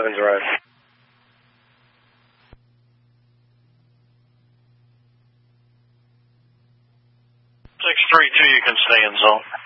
11's right. 632, you can stay in zone.